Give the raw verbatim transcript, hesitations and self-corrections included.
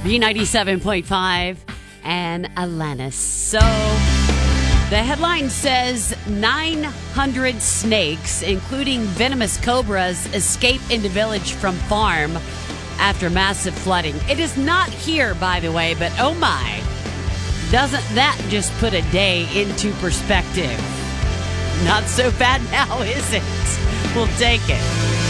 B ninety-seven point five and Alanis. So the headline says nine hundred snakes, including venomous cobras, escape into village from farm after massive flooding. It is not here, by the way, but oh my, doesn't that just put a day into perspective? Not so bad now, is it? We'll take it.